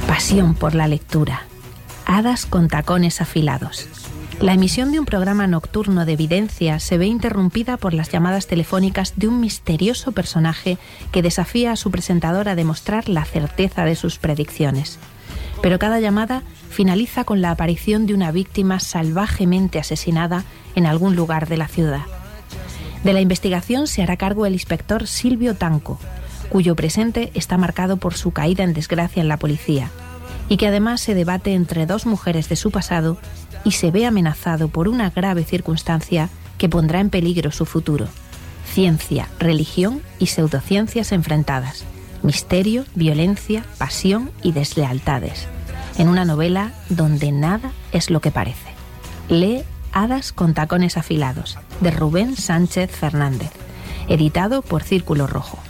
Pasión por la lectura. Hadas con tacones afilados. La emisión de un programa nocturno de evidencia se ve interrumpida por las llamadas telefónicas de un misterioso personaje que desafía a su presentador a demostrar la certeza de sus predicciones. Pero cada llamada finaliza con la aparición de una víctima salvajemente asesinada en algún lugar de la ciudad. De la investigación se hará cargo el inspector Silvio Tanco, cuyo presente está marcado por su caída en desgracia en la policía, y que además se debate entre dos mujeres de su pasado y se ve amenazado por una grave circunstancia que pondrá en peligro su futuro: ciencia, religión y pseudociencias enfrentadas, misterio, violencia, pasión y deslealtades, en una novela donde nada es lo que parece. Lee Hadas con tacones afilados, de Rubén Sánchez Fernández, editado por Círculo Rojo.